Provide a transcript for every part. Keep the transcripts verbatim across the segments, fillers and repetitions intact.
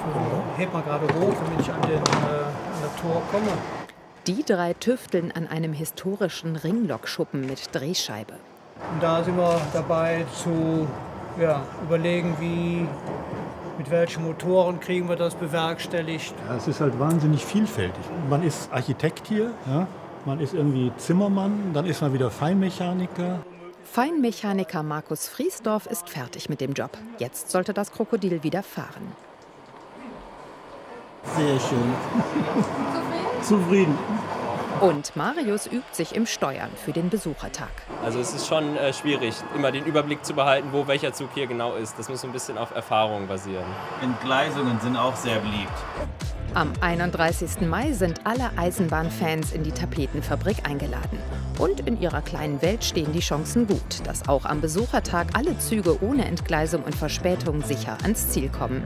Hebt mal gerade hoch, damit ich an den äh, an das Tor komme. Die drei tüfteln an einem historischen Ringlokschuppen mit Drehscheibe. Und da sind wir dabei zu ja, überlegen, wie, mit welchen Motoren kriegen wir das bewerkstelligt. Ja, es ist halt wahnsinnig vielfältig. Man ist Architekt hier, ja? Man ist irgendwie Zimmermann, dann ist man wieder Feinmechaniker. Feinmechaniker Markus Friesdorf ist fertig mit dem Job. Jetzt sollte das Krokodil wieder fahren. Sehr schön. Zufrieden. Und Marius übt sich im Steuern für den Besuchertag. Also es ist schon äh, schwierig, immer den Überblick zu behalten, wo welcher Zug hier genau ist. Das muss so ein bisschen auf Erfahrung basieren. Entgleisungen sind auch sehr beliebt. Am einunddreißigsten Mai sind alle Eisenbahnfans in die Tapetenfabrik eingeladen. Und in ihrer kleinen Welt stehen die Chancen gut, dass auch am Besuchertag alle Züge ohne Entgleisung und Verspätung sicher ans Ziel kommen.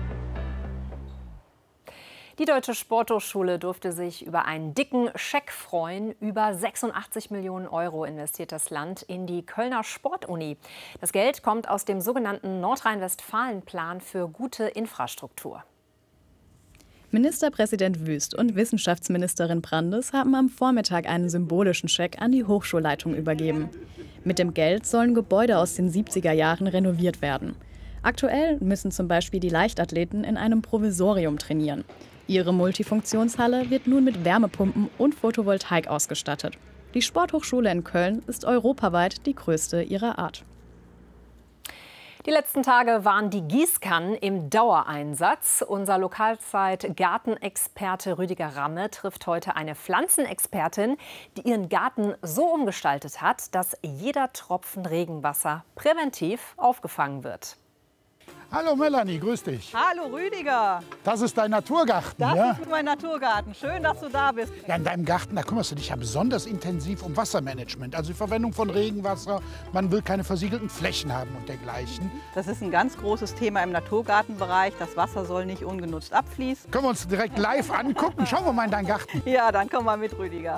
Die Deutsche Sporthochschule durfte sich über einen dicken Scheck freuen. Über sechsundachtzig Millionen Euro investiert das Land in die Kölner Sportuni. Das Geld kommt aus dem sogenannten Nordrhein-Westfalen-Plan für gute Infrastruktur. Ministerpräsident Wüst und Wissenschaftsministerin Brandes haben am Vormittag einen symbolischen Scheck an die Hochschulleitung übergeben. Mit dem Geld sollen Gebäude aus den siebziger Jahren renoviert werden. Aktuell müssen zum Beispiel die Leichtathleten in einem Provisorium trainieren. Ihre Multifunktionshalle wird nun mit Wärmepumpen und Photovoltaik ausgestattet. Die Sporthochschule in Köln ist europaweit die größte ihrer Art. Die letzten Tage waren die Gießkannen im Dauereinsatz. Unser Lokalzeit-Gartenexperte Rüdiger Ramme trifft heute eine Pflanzenexpertin, die ihren Garten so umgestaltet hat, dass jeder Tropfen Regenwasser präventiv aufgefangen wird. Hallo Melanie, grüß dich. Hallo Rüdiger. Das ist dein Naturgarten, Das ja? ist mein Naturgarten. Schön, dass du da bist. Ja, in deinem Garten, da kümmerst du dich ja besonders intensiv um Wassermanagement. Also die Verwendung von Regenwasser. Man will keine versiegelten Flächen haben und dergleichen. Das ist ein ganz großes Thema im Naturgartenbereich. Das Wasser soll nicht ungenutzt abfließen. Können wir uns direkt live angucken? Schauen wir mal in deinen Garten. Ja, dann komm mal mit, Rüdiger.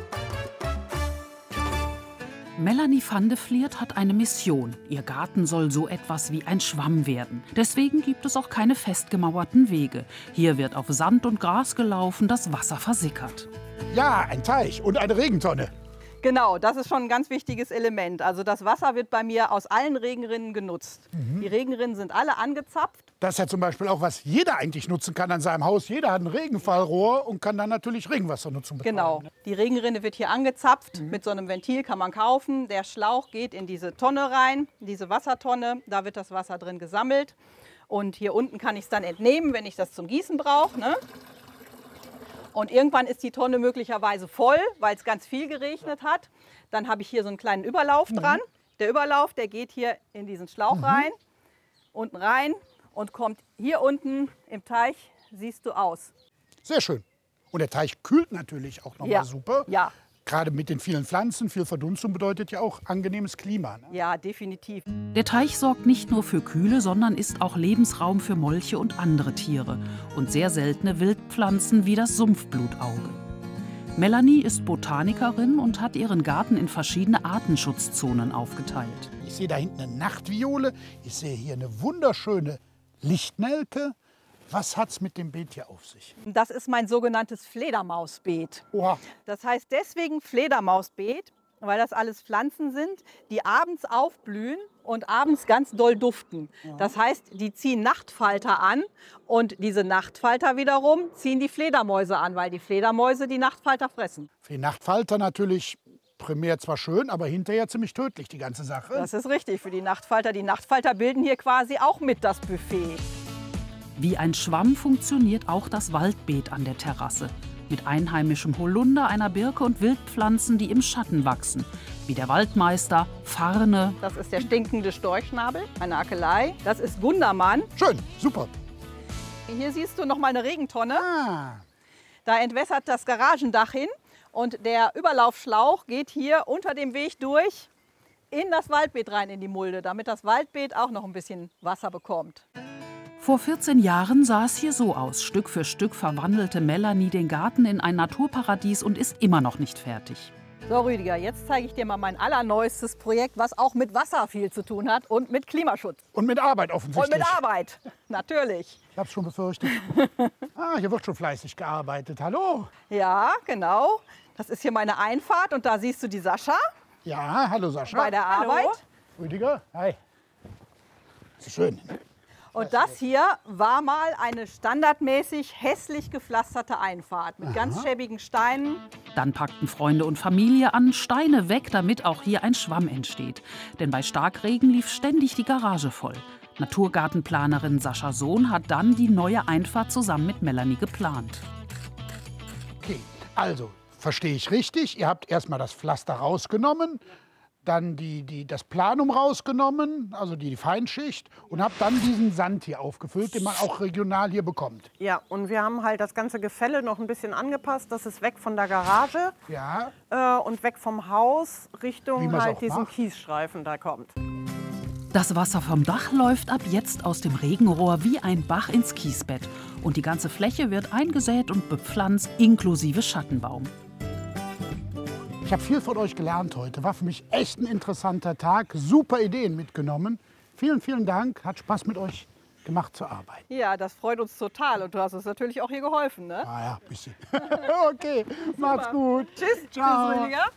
Melanie van de Vliert hat eine Mission. Ihr Garten soll so etwas wie ein Schwamm werden. Deswegen gibt es auch keine festgemauerten Wege. Hier wird auf Sand und Gras gelaufen, das Wasser versickert. Ja, ein Teich und eine Regentonne. Genau, das ist schon ein ganz wichtiges Element. Also das Wasser wird bei mir aus allen Regenrinnen genutzt. Mhm. Die Regenrinnen sind alle angezapft. Das ist ja zum Beispiel auch, was jeder eigentlich nutzen kann an seinem Haus. Jeder hat ein Regenfallrohr und kann dann natürlich Regenwassernutzung betreiben. Genau, die Regenrinne wird hier angezapft. Mhm. Mit so einem Ventil kann man kaufen. Der Schlauch geht in diese Tonne rein, diese Wassertonne. Da wird das Wasser drin gesammelt. Und hier unten kann ich es dann entnehmen, wenn ich das zum Gießen brauche, ne? Und irgendwann ist die Tonne möglicherweise voll, weil es ganz viel geregnet hat. Dann habe ich hier so einen kleinen Überlauf dran. Mhm. Der Überlauf, der geht hier in diesen Schlauch mhm. rein, unten rein und kommt hier unten im Teich, siehst du, aus. Sehr schön. Und der Teich kühlt natürlich auch noch ja. mal super. Ja. Gerade mit den vielen Pflanzen, viel Verdunstung bedeutet ja auch angenehmes Klima. Ne? Ja, definitiv. Der Teich sorgt nicht nur für Kühle, sondern ist auch Lebensraum für Molche und andere Tiere und sehr seltene Wildpflanzen wie das Sumpfblutauge. Melanie ist Botanikerin und hat ihren Garten in verschiedene Artenschutzzonen aufgeteilt. Ich sehe da hinten eine Nachtviole, ich sehe hier eine wunderschöne Lichtnelke. Was hat's mit dem Beet hier auf sich? Das ist mein sogenanntes Fledermausbeet. Oha. Das heißt deswegen Fledermausbeet, weil das alles Pflanzen sind, die abends aufblühen und abends ganz doll duften. Ja. Das heißt, die ziehen Nachtfalter an und diese Nachtfalter wiederum ziehen die Fledermäuse an, weil die Fledermäuse die Nachtfalter fressen. Für die Nachtfalter natürlich primär zwar schön, aber hinterher ziemlich tödlich, die ganze Sache. Das ist richtig für die Nachtfalter. Die Nachtfalter bilden hier quasi auch mit das Buffet. Wie ein Schwamm funktioniert auch das Waldbeet an der Terrasse. Mit einheimischem Holunder, einer Birke und Wildpflanzen, die im Schatten wachsen. Wie der Waldmeister, Farne. Das ist der stinkende Storchschnabel, eine Akelei. Das ist Gundermann. Schön, super. Hier siehst du noch mal eine Regentonne. Ah. Da entwässert das Garagendach hin. Und der Überlaufschlauch geht hier unter dem Weg durch in das Waldbeet rein, in die Mulde, damit das Waldbeet auch noch ein bisschen Wasser bekommt. Vor vierzehn Jahren sah es hier so aus. Stück für Stück verwandelte Melanie den Garten in ein Naturparadies und ist immer noch nicht fertig. So Rüdiger, jetzt zeige ich dir mal mein allerneuestes Projekt, was auch mit Wasser viel zu tun hat und mit Klimaschutz. Und mit Arbeit offensichtlich. Und mit Arbeit, natürlich. Ich habe es schon befürchtet. Ah, hier wird schon fleißig gearbeitet. Hallo. Ja, genau. Das ist hier meine Einfahrt und da siehst du die Sascha. Ja, hallo Sascha. Bei der Arbeit. Hallo. Rüdiger, hi. So schön. Und das hier war mal eine standardmäßig hässlich gepflasterte Einfahrt mit ganz schäbigen Steinen. Dann packten Freunde und Familie an, Steine weg, damit auch hier ein Schwamm entsteht. Denn bei Starkregen lief ständig die Garage voll. Naturgartenplanerin Sascha Sohn hat dann die neue Einfahrt zusammen mit Melanie geplant. Okay, also verstehe ich richtig. Ihr habt erstmal das Pflaster rausgenommen, dann die, die, das Planum rausgenommen, also die Feinschicht, und habt dann diesen Sand hier aufgefüllt, den man auch regional hier bekommt. Ja, und wir haben halt das ganze Gefälle noch ein bisschen angepasst. Das ist weg von der Garage ja. äh, und weg vom Haus, Richtung halt diesen macht. Kiesstreifen da kommt. Das Wasser vom Dach läuft ab jetzt aus dem Regenrohr wie ein Bach ins Kiesbett. Und die ganze Fläche wird eingesät und bepflanzt, inklusive Schattenbaum. Ich habe viel von euch gelernt heute. War für mich echt ein interessanter Tag. Super Ideen mitgenommen. Vielen, vielen Dank. Hat Spaß mit euch gemacht zu arbeiten. Ja, das freut uns total. Und du hast uns natürlich auch hier geholfen, ne? Ah ja, ein bisschen. Okay, macht's gut. Tschüss. Ciao. Tschüss, Rüdiger.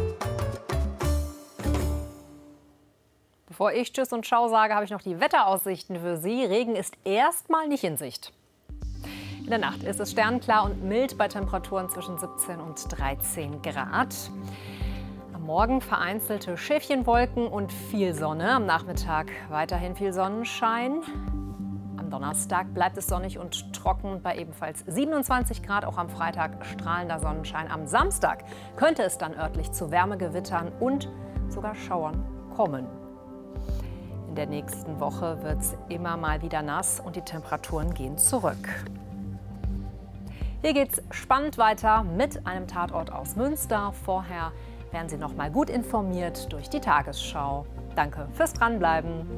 Bevor ich Tschüss und Ciao sage, habe ich noch die Wetteraussichten für Sie. Regen ist erstmal nicht in Sicht. In der Nacht ist es sternklar und mild bei Temperaturen zwischen siebzehn und dreizehn Grad. Am Morgen vereinzelte Schäfchenwolken und viel Sonne. Am Nachmittag weiterhin viel Sonnenschein. Am Donnerstag bleibt es sonnig und trocken bei ebenfalls siebenundzwanzig Grad. Auch am Freitag strahlender Sonnenschein. Am Samstag könnte es dann örtlich zu Wärmegewittern und sogar Schauern kommen. In der nächsten Woche wird es immer mal wieder nass und die Temperaturen gehen zurück. Hier geht's spannend weiter mit einem Tatort aus Münster. Vorher werden Sie noch mal gut informiert durch die Tagesschau. Danke fürs Dranbleiben.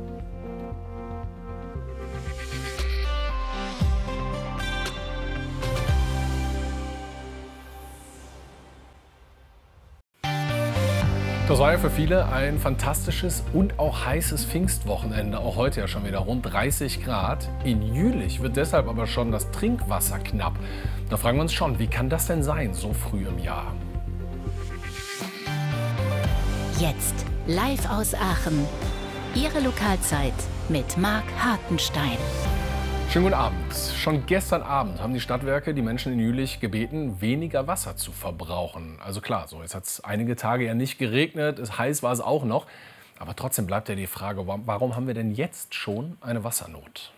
Das war ja für viele ein fantastisches und auch heißes Pfingstwochenende. Auch heute ja schon wieder rund dreißig Grad. In Jülich wird deshalb aber schon das Trinkwasser knapp. Da fragen wir uns schon, wie kann das denn sein, so früh im Jahr? Jetzt live aus Aachen. Ihre Lokalzeit mit Marc Hartenstein. Schönen guten Abend. Schon gestern Abend haben die Stadtwerke die Menschen in Jülich gebeten, weniger Wasser zu verbrauchen. Also klar, so jetzt hat es einige Tage ja nicht geregnet, es heiß war es auch noch. Aber trotzdem bleibt ja die Frage, warum haben wir denn jetzt schon eine Wassernot?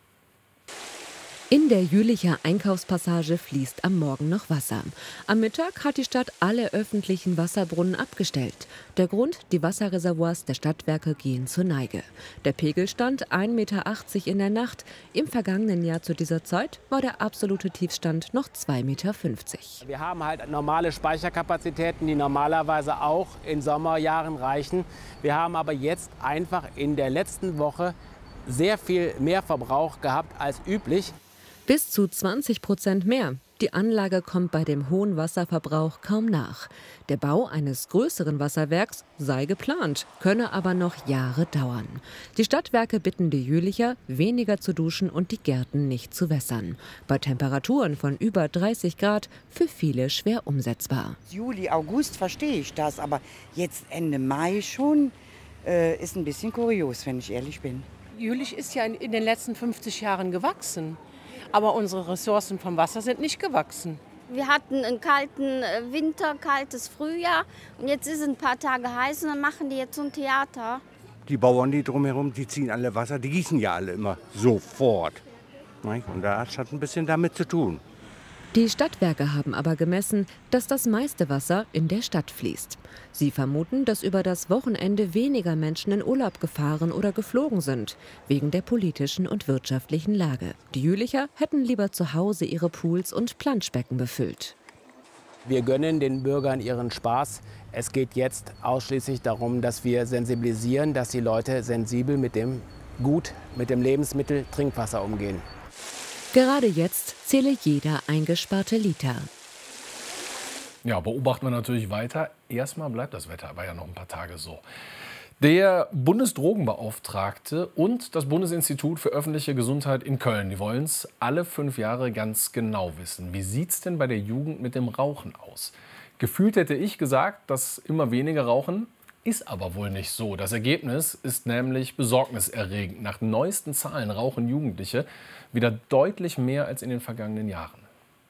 In der Jülicher Einkaufspassage fließt am Morgen noch Wasser. Am Mittag hat die Stadt alle öffentlichen Wasserbrunnen abgestellt. Der Grund, die Wasserreservoirs der Stadtwerke gehen zur Neige. Der Pegel stand ein Meter achtzig in der Nacht. Im vergangenen Jahr zu dieser Zeit war der absolute Tiefstand noch zwei Meter fünfzig. Wir haben halt normale Speicherkapazitäten, die normalerweise auch in Sommerjahren reichen. Wir haben aber jetzt einfach in der letzten Woche sehr viel mehr Verbrauch gehabt als üblich. Bis zu zwanzig Prozent mehr. Die Anlage kommt bei dem hohen Wasserverbrauch kaum nach. Der Bau eines größeren Wasserwerks sei geplant, könne aber noch Jahre dauern. Die Stadtwerke bitten die Jülicher, weniger zu duschen und die Gärten nicht zu wässern. Bei Temperaturen von über dreißig Grad für viele schwer umsetzbar. Juli, August verstehe ich das, aber jetzt Ende Mai schon äh, ist ein bisschen kurios, wenn ich ehrlich bin. Jülich ist ja in, in den letzten fünfzig Jahren gewachsen. Aber unsere Ressourcen vom Wasser sind nicht gewachsen. Wir hatten einen kalten Winter, kaltes Frühjahr und jetzt ist es ein paar Tage heiß und dann machen die jetzt so ein Theater. Die Bauern, die drumherum, die ziehen alle Wasser, die gießen ja alle immer sofort. Und das hat ein bisschen damit zu tun. Die Stadtwerke haben aber gemessen, dass das meiste Wasser in der Stadt fließt. Sie vermuten, dass über das Wochenende weniger Menschen in Urlaub gefahren oder geflogen sind, wegen der politischen und wirtschaftlichen Lage. Die Jülicher hätten lieber zu Hause ihre Pools und Planschbecken befüllt. Wir gönnen den Bürgern ihren Spaß. Es geht jetzt ausschließlich darum, dass wir sensibilisieren, dass die Leute sensibel mit dem Gut, mit dem Lebensmittel Trinkwasser umgehen. Gerade jetzt zähle jeder eingesparte Liter. Ja, beobachten wir natürlich weiter. Erstmal bleibt das Wetter aber ja noch ein paar Tage so. Der Bundesdrogenbeauftragte und das Bundesinstitut für öffentliche Gesundheit in Köln, die wollen es alle fünf Jahre ganz genau wissen. Wie sieht es denn bei der Jugend mit dem Rauchen aus? Gefühlt hätte ich gesagt, dass immer weniger rauchen, ist aber wohl nicht so. Das Ergebnis ist nämlich besorgniserregend. Nach neuesten Zahlen rauchen Jugendliche wieder deutlich mehr als in den vergangenen Jahren.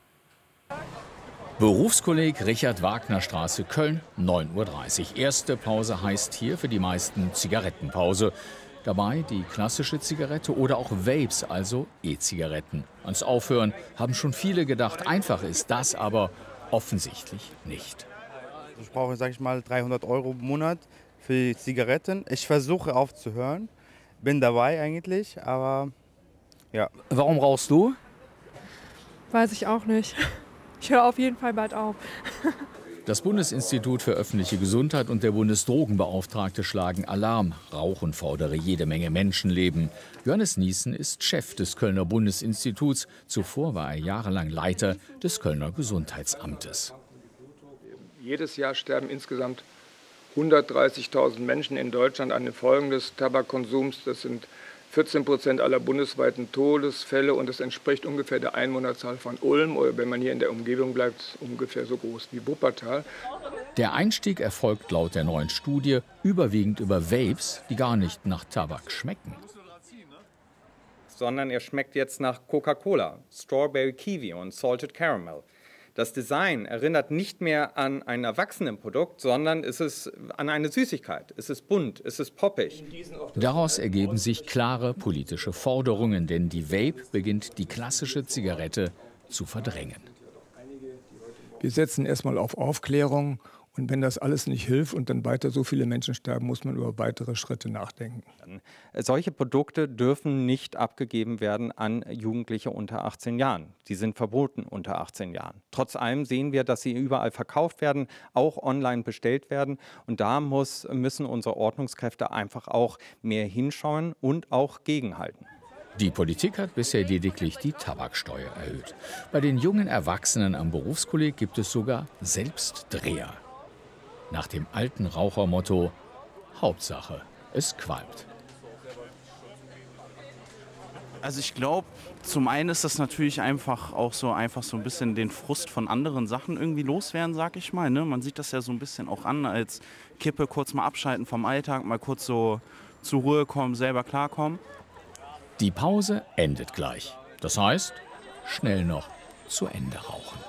Berufskolleg Richard-Wagner-Straße, Köln, neun Uhr dreißig. Erste Pause heißt hier für die meisten Zigarettenpause. Dabei die klassische Zigarette oder auch Vapes, also E-Zigaretten. Ans Aufhören haben schon viele gedacht. Einfach ist das aber offensichtlich nicht. Ich brauche, sag ich mal, dreihundert Euro im Monat für die Zigaretten. Ich versuche aufzuhören, bin dabei eigentlich, aber ja. Warum rauchst du? Weiß ich auch nicht. Ich höre auf jeden Fall bald auf. Das Bundesinstitut für öffentliche Gesundheit und der Bundesdrogenbeauftragte schlagen Alarm. Rauchen fordere jede Menge Menschenleben. Johannes Nießen ist Chef des Kölner Bundesinstituts. Zuvor war er jahrelang Leiter des Kölner Gesundheitsamtes. Jedes Jahr sterben insgesamt hundertdreißigtausend Menschen in Deutschland an den Folgen des Tabakkonsums. Das sind vierzehn Prozent aller bundesweiten Todesfälle und das entspricht ungefähr der Einwohnerzahl von Ulm oder wenn man hier in der Umgebung bleibt, ungefähr so groß wie Wuppertal. Der Einstieg erfolgt laut der neuen Studie überwiegend über Vapes, die gar nicht nach Tabak schmecken. Sondern er schmeckt jetzt nach Coca-Cola, Strawberry Kiwi und Salted Caramel. Das Design erinnert nicht mehr an ein Erwachsenenprodukt, sondern es ist an eine Süßigkeit. Es ist bunt, es ist poppig. Daraus ergeben sich klare politische Forderungen, denn die Vape beginnt die klassische Zigarette zu verdrängen. Wir setzen erstmal auf Aufklärung. Und wenn das alles nicht hilft und dann weiter so viele Menschen sterben, muss man über weitere Schritte nachdenken. Solche Produkte dürfen nicht abgegeben werden an Jugendliche unter achtzehn Jahren. Die sind verboten unter achtzehn Jahren. Trotz allem sehen wir, dass sie überall verkauft werden, auch online bestellt werden. Und da muss, müssen unsere Ordnungskräfte einfach auch mehr hinschauen und auch gegenhalten. Die Politik hat bisher lediglich die Tabaksteuer erhöht. Bei den jungen Erwachsenen am Berufskolleg gibt es sogar Selbstdreher. Nach dem alten Rauchermotto: Hauptsache, es qualmt. Also ich glaube, zum einen ist das natürlich einfach auch so einfach so ein bisschen den Frust von anderen Sachen irgendwie loswerden, sag ich mal. Ne? Man sieht das ja so ein bisschen auch an als Kippe, kurz mal abschalten vom Alltag, mal kurz so zur Ruhe kommen, selber klarkommen. Die Pause endet gleich. Das heißt, schnell noch zu Ende rauchen.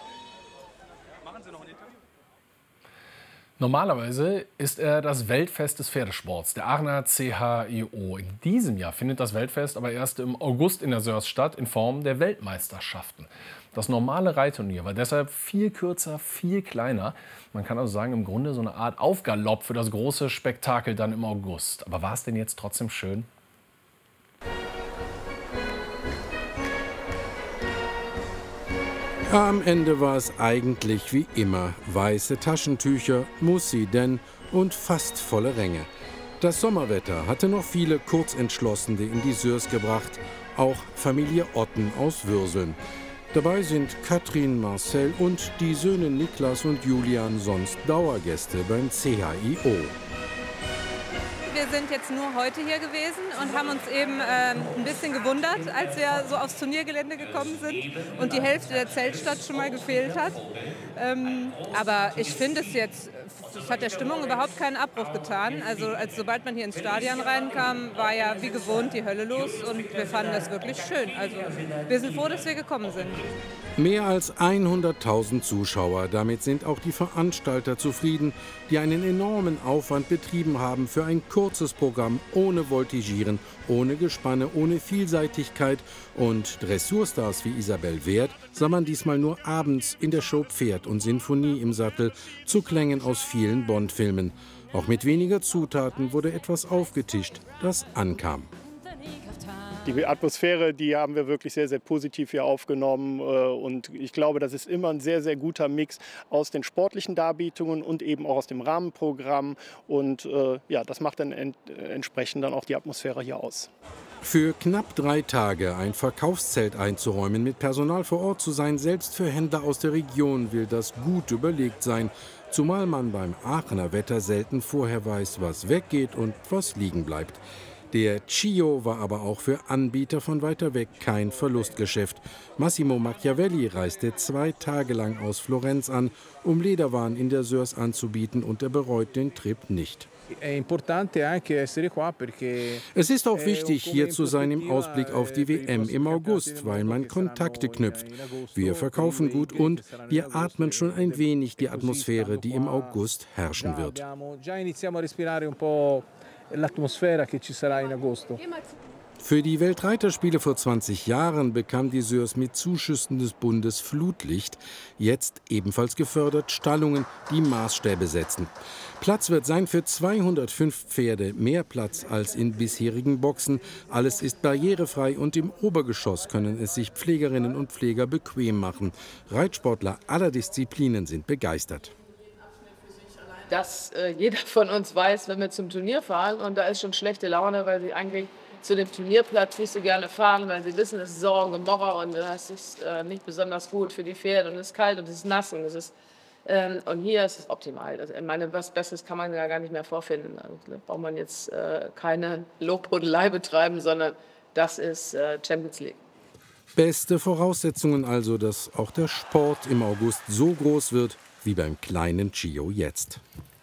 Normalerweise ist er das Weltfest des Pferdesports, der Aachener C H I O. In diesem Jahr findet das Weltfest aber erst im August in der Sörs statt, in Form der Weltmeisterschaften. Das normale Reitturnier war deshalb viel kürzer, viel kleiner. Man kann also sagen, im Grunde so eine Art Aufgalopp für das große Spektakel dann im August. Aber war es denn jetzt trotzdem schön? Am Ende war es eigentlich wie immer. Weiße Taschentücher, Mussi denn und fast volle Ränge. Das Sommerwetter hatte noch viele Kurzentschlossene in die Sörs gebracht, auch Familie Otten aus Würseln. Dabei sind Katrin, Marcel und die Söhne Niklas und Julian sonst Dauergäste beim C H I O. Wir sind jetzt nur heute hier gewesen und haben uns eben ähm, ein bisschen gewundert, als wir so aufs Turniergelände gekommen sind und die Hälfte der Zeltstadt schon mal gefehlt hat. Ähm, aber ich finde es jetzt, es hat der Stimmung überhaupt keinen Abbruch getan. Also als, sobald man hier ins Stadion reinkam, war ja wie gewohnt die Hölle los und wir fanden das wirklich schön. Also wir sind froh, dass wir gekommen sind. Mehr als hunderttausend Zuschauer. Damit sind auch die Veranstalter zufrieden, die einen enormen Aufwand betrieben haben für ein kurzes Programm ohne Voltigieren, ohne Gespanne, ohne Vielseitigkeit. Und Dressurstars wie Isabel Wert sah man diesmal nur abends in der Show Pferd und Sinfonie im Sattel zu Klängen aus vielen Bond-Filmen. Auch mit weniger Zutaten wurde etwas aufgetischt, das ankam. Die Atmosphäre, die haben wir wirklich sehr, sehr positiv hier aufgenommen. Und ich glaube, das ist immer ein sehr, sehr guter Mix aus den sportlichen Darbietungen und eben auch aus dem Rahmenprogramm. Und ja, das macht dann ent- entsprechend dann auch die Atmosphäre hier aus. Für knapp drei Tage ein Verkaufszelt einzuräumen, mit Personal vor Ort zu sein, selbst für Händler aus der Region will das gut überlegt sein. Zumal man beim Aachener Wetter selten vorher weiß, was weggeht und was liegen bleibt. Der Chio war aber auch für Anbieter von weiter weg kein Verlustgeschäft. Massimo Machiavelli reiste zwei Tage lang aus Florenz an, um Lederwaren in der Sörs anzubieten, und er bereut den Trip nicht. Es ist auch wichtig, hier zu sein im Ausblick auf die W M im August, weil man Kontakte knüpft. Wir verkaufen gut und wir atmen schon ein wenig die Atmosphäre, die im August herrschen wird. Für die Weltreiterspiele vor zwanzig Jahren bekam die Sörs mit Zuschüssen des Bundes Flutlicht, jetzt ebenfalls gefördert, Stallungen, die Maßstäbe setzen. Platz wird sein für zweihundertfünf Pferde, mehr Platz als in bisherigen Boxen. Alles ist barrierefrei und im Obergeschoss können es sich Pflegerinnen und Pfleger bequem machen. Reitsportler aller Disziplinen sind begeistert. Dass äh, jeder von uns weiß, wenn wir zum Turnier fahren, und da ist schon schlechte Laune, weil sie eigentlich zu dem Turnierplatz nicht so gerne fahren, weil sie wissen, es ist Sorgen und Morra und das ist äh, nicht besonders gut für die Pferde und es ist kalt und es ist nass und es ist ähm, und hier ist es optimal. Also, ich meine, was Besseres kann man ja gar nicht mehr vorfinden. Also, da braucht man jetzt äh, keine Lobhudelei betreiben, sondern das ist äh, Champions League. Beste Voraussetzungen also, dass auch der Sport im August so groß wird wie beim kleinen Chio jetzt.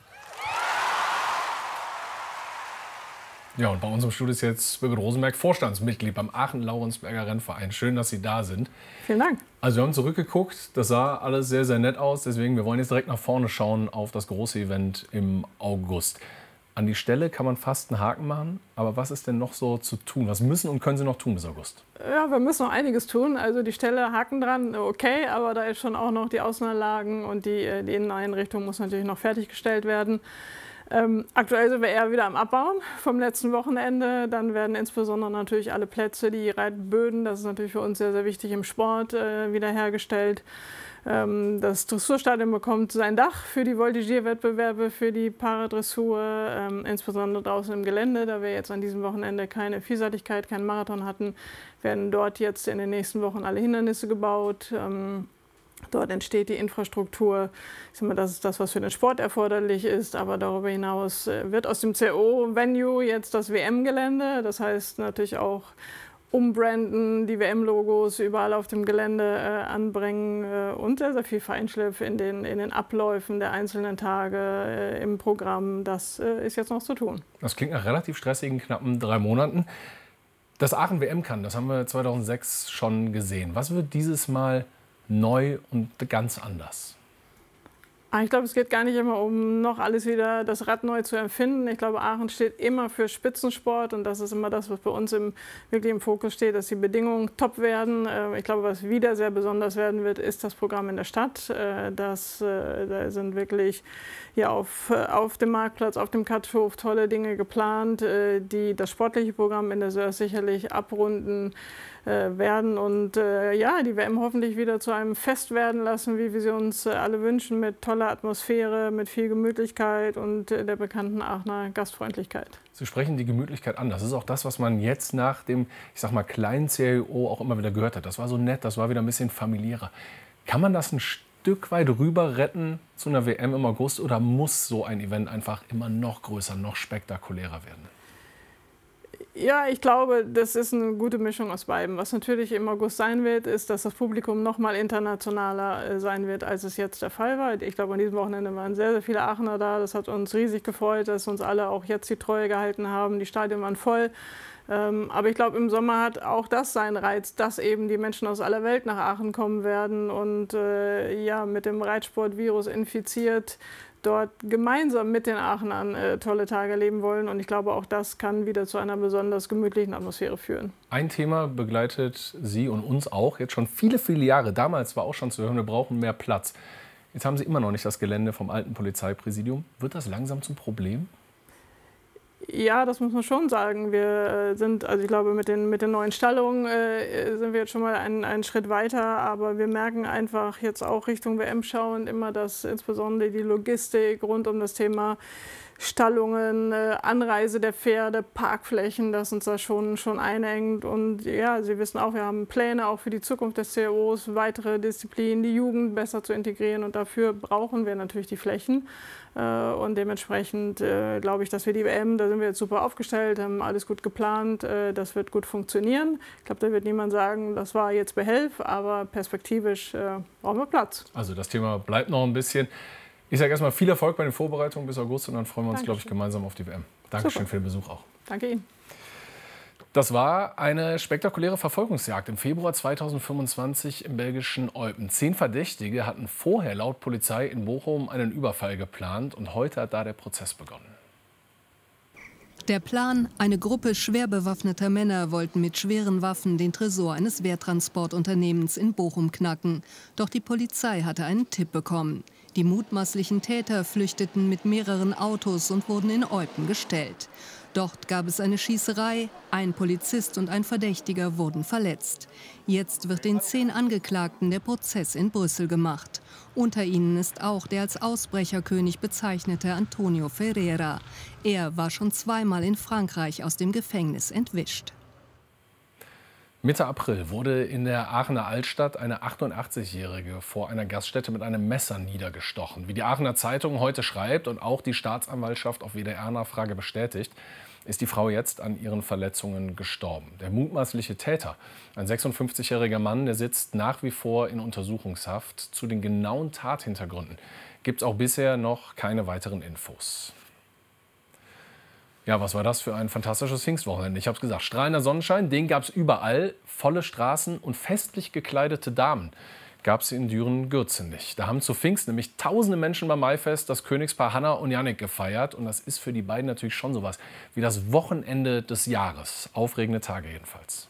Ja, und bei uns im Studio ist jetzt Birgit Rosenberg, Vorstandsmitglied beim Aachen-Laurensberger Rennverein. Schön, dass Sie da sind. Vielen Dank. Also wir haben zurückgeguckt, das sah alles sehr, sehr nett aus. Deswegen, wir wollen jetzt direkt nach vorne schauen auf das große Event im August. An die Stelle kann man fast einen Haken machen. Aber was ist denn noch so zu tun? Was müssen und können Sie noch tun bis August? Ja, wir müssen noch einiges tun. Also die Stelle, Haken dran, okay. Aber da ist schon auch noch die Außenanlagen und die, die Inneneinrichtung muss natürlich noch fertiggestellt werden. Ähm, aktuell sind wir eher wieder am Abbauen vom letzten Wochenende. Dann werden insbesondere natürlich alle Plätze, die Reitböden, das ist natürlich für uns sehr, sehr wichtig im Sport, äh, wiederhergestellt. Ähm, das Dressurstadion bekommt sein Dach für die Voltigierwettbewerbe, für die Paradressur, ähm, insbesondere draußen im Gelände. Da wir jetzt an diesem Wochenende keine Vielseitigkeit, keinen Marathon hatten, werden dort jetzt in den nächsten Wochen alle Hindernisse gebaut. Ähm, Dort entsteht die Infrastruktur. Ich sag mal, das ist das, was für den Sport erforderlich ist. Aber darüber hinaus wird aus dem C O-Venue jetzt das W M-Gelände. Das heißt natürlich auch umbranden, die W M-Logos überall auf dem Gelände äh, anbringen äh, und sehr, sehr viel Feinschliff in den, in den Abläufen der einzelnen Tage äh, im Programm. Das äh, ist jetzt noch zu tun. Das klingt nach relativ stressigen, knappen drei Monaten. Das Aachen-W M kann, das haben wir zweitausendsechs schon gesehen. Was wird dieses Mal neu und ganz anders? Ich glaube, es geht gar nicht immer um noch alles wieder das Rad neu zu erfinden. Ich glaube, Aachen steht immer für Spitzensport und das ist immer das, was bei uns im, wirklich im Fokus steht, dass die Bedingungen top werden. Ich glaube, was wieder sehr besonders werden wird, ist das Programm in der Stadt. Das, da sind wirklich ja, auf, auf dem Marktplatz, auf dem Katschhof tolle Dinge geplant, die das sportliche Programm in der Sörs sicherlich abrunden werden und äh, ja, die W M hoffentlich wieder zu einem Fest werden lassen, wie wir sie uns äh, alle wünschen, mit toller Atmosphäre, mit viel Gemütlichkeit und äh, der bekannten Aachener Gastfreundlichkeit. Sie sprechen die Gemütlichkeit an. Das ist auch das, was man jetzt nach dem, ich sag mal, kleinen C I O auch immer wieder gehört hat. Das war so nett, das war wieder ein bisschen familiärer. Kann man das ein Stück weit rüber retten zu einer W M im August oder muss so ein Event einfach immer noch größer, noch spektakulärer werden? Ja, ich glaube, das ist eine gute Mischung aus beidem. Was natürlich im August sein wird, ist, dass das Publikum noch mal internationaler sein wird, als es jetzt der Fall war. Ich glaube, an diesem Wochenende waren sehr, sehr viele Aachener da. Das hat uns riesig gefreut, dass uns alle auch jetzt die Treue gehalten haben. Die Stadien waren voll. Aber ich glaube, im Sommer hat auch das seinen Reiz, dass eben die Menschen aus aller Welt nach Aachen kommen werden und äh, ja, mit dem Reitsportvirus infiziert dort gemeinsam mit den Aachenern äh, tolle Tage erleben wollen. Und ich glaube, auch das kann wieder zu einer besonders gemütlichen Atmosphäre führen. Ein Thema begleitet Sie und uns auch jetzt schon viele, viele Jahre. Damals war auch schon zu hören, wir brauchen mehr Platz. Jetzt haben Sie immer noch nicht das Gelände vom alten Polizeipräsidium. Wird das langsam zum Problem? Ja, das muss man schon sagen. Wir sind, also ich glaube, mit den, mit den neuen Stallungen äh, sind wir jetzt schon mal einen, einen Schritt weiter. Aber wir merken einfach jetzt auch Richtung W M schauend immer, dass insbesondere die Logistik rund um das Thema Stallungen, äh, Anreise der Pferde, Parkflächen, das uns da schon, schon einengt. Und ja, Sie wissen auch, wir haben Pläne auch für die Zukunft des C O Os, weitere Disziplinen, die Jugend besser zu integrieren. Und dafür brauchen wir natürlich die Flächen. Äh, und dementsprechend äh, glaube ich, dass wir die W M, da sind wir jetzt super aufgestellt, haben alles gut geplant, äh, das wird gut funktionieren. Ich glaube, da wird niemand sagen, das war jetzt Behelf, aber perspektivisch äh, brauchen wir Platz. Also das Thema bleibt noch ein bisschen. Ich sage erstmal viel Erfolg bei den Vorbereitungen bis August und dann freuen wir uns, glaube ich, gemeinsam auf die W M. Dankeschön Super. Für den Besuch auch. Danke Ihnen. Das war eine spektakuläre Verfolgungsjagd im Februar zweitausendfünfundzwanzig im belgischen Eupen. Zehn Verdächtige hatten vorher laut Polizei in Bochum einen Überfall geplant und heute hat da der Prozess begonnen. Der Plan: Eine Gruppe schwer bewaffneter Männer wollten mit schweren Waffen den Tresor eines Wehrtransportunternehmens in Bochum knacken. Doch die Polizei hatte einen Tipp bekommen. Die mutmaßlichen Täter flüchteten mit mehreren Autos und wurden in Eupen gestellt. Dort gab es eine Schießerei, ein Polizist und ein Verdächtiger wurden verletzt. Jetzt wird den zehn Angeklagten der Prozess in Brüssel gemacht. Unter ihnen ist auch der als Ausbrecherkönig bezeichnete Antonio Ferreira. Er war schon zweimal in Frankreich aus dem Gefängnis entwischt. Mitte April wurde in der Aachener Altstadt eine achtundachtzig-Jährige vor einer Gaststätte mit einem Messer niedergestochen. Wie die Aachener Zeitung heute schreibt und auch die Staatsanwaltschaft auf W D R-Nachfrage bestätigt, ist die Frau jetzt an ihren Verletzungen gestorben. Der mutmaßliche Täter, ein sechsundfünfzigjähriger Mann, der sitzt nach wie vor in Untersuchungshaft. Zu den genauen Tathintergründen gibt es auch bisher noch keine weiteren Infos. Ja, was war das für ein fantastisches Pfingstwochenende? Ich habe es gesagt, strahlender Sonnenschein, den gab es überall. Volle Straßen und festlich gekleidete Damen gab es in Düren-Gürzenich. Da haben zu Pfingst nämlich tausende Menschen beim Maifest das Königspaar Hanna und Jannik gefeiert. Und das ist für die beiden natürlich schon sowas wie das Wochenende des Jahres. Aufregende Tage jedenfalls.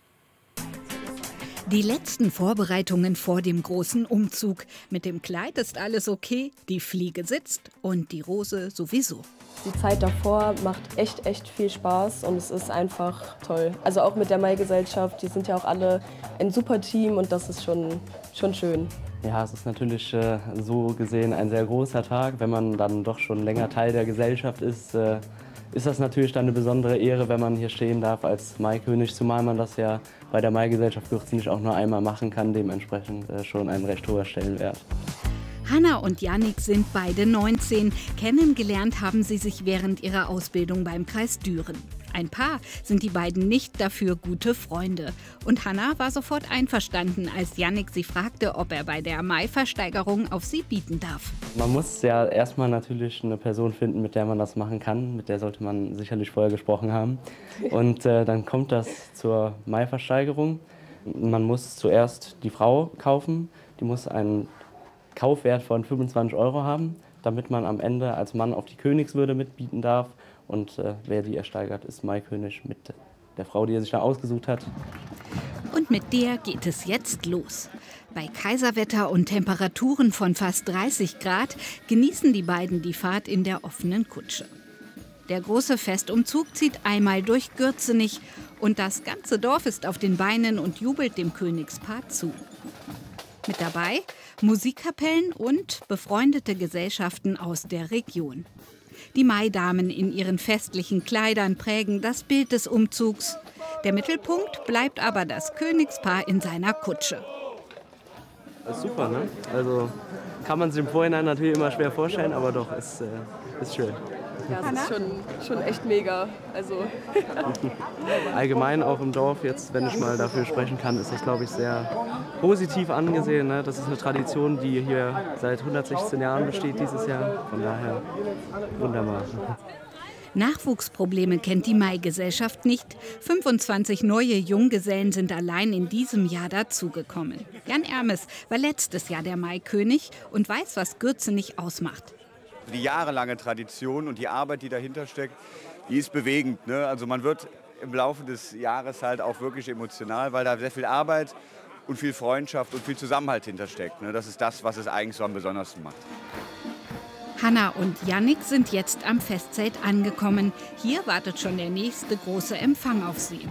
Die letzten Vorbereitungen vor dem großen Umzug. Mit dem Kleid ist alles okay, die Fliege sitzt und die Rose sowieso. Die Zeit davor macht echt, echt viel Spaß und es ist einfach toll. Also auch mit der Mai-Gesellschaft, die sind ja auch alle ein super Team und das ist schon, schon schön. Ja, es ist natürlich äh, so gesehen ein sehr großer Tag. Wenn man dann doch schon länger Teil der Gesellschaft ist, äh, ist das natürlich dann eine besondere Ehre, wenn man hier stehen darf als Maikönig, zumal man das ja bei der Mai-Gesellschaft Gürzenich auch nur einmal machen kann, dementsprechend äh, schon ein recht hoher Stellenwert. Hanna und Jannik sind beide neunzehn. Kennengelernt haben sie sich während ihrer Ausbildung beim Kreis Düren. Ein Paar sind die beiden nicht, dafür gute Freunde. Und Hanna war sofort einverstanden, als Jannik sie fragte, ob er bei der Mai-Versteigerung auf sie bieten darf. Man muss ja erstmal natürlich eine Person finden, mit der man das machen kann. Mit der sollte man sicherlich vorher gesprochen haben. Und äh, dann kommt das zur Mai-Versteigerung. Man muss zuerst die Frau kaufen. Die muss einen Kaufwert von fünfundzwanzig Euro haben, damit man am Ende als Mann auf die Königswürde mitbieten darf. Und äh, wer die ersteigert, ist Maikönig mit der Frau, die er sich da ausgesucht hat. Und mit der geht es jetzt los. Bei Kaiserwetter und Temperaturen von fast dreißig Grad genießen die beiden die Fahrt in der offenen Kutsche. Der große Festumzug zieht einmal durch Gürzenich und das ganze Dorf ist auf den Beinen und jubelt dem Königspaar zu. Mit dabei Musikkapellen und befreundete Gesellschaften aus der Region. Die Maidamen in ihren festlichen Kleidern prägen das Bild des Umzugs. Der Mittelpunkt bleibt aber das Königspaar in seiner Kutsche. Das ist super, ne? Also kann man sich im Vorhinein natürlich immer schwer vorstellen, aber doch, es ist, äh, ist schön. Ja, es ist schon, schon echt mega. Also allgemein auch im Dorf, jetzt, wenn ich mal dafür sprechen kann, ist das, glaube ich, sehr positiv angesehen. Ne? Das ist eine Tradition, die hier seit hundertsechzehn Jahren besteht dieses Jahr. Von daher wunderbar. Nachwuchsprobleme kennt die Mai-Gesellschaft nicht. fünfundzwanzig neue Junggesellen sind allein in diesem Jahr dazugekommen. Jan Ermes war letztes Jahr der Maikönig und weiß, was Gürzenich ausmacht. Die jahrelange Tradition und die Arbeit, die dahinter steckt, die ist bewegend. Ne? Also man wird im Laufe des Jahres halt auch wirklich emotional, weil da sehr viel Arbeit und viel Freundschaft und viel Zusammenhalt hintersteckt. Ne? Das ist das, was es eigentlich so am besondersten macht. Hanna und Jannik sind jetzt am Festzelt angekommen. Hier wartet schon der nächste große Empfang auf sie.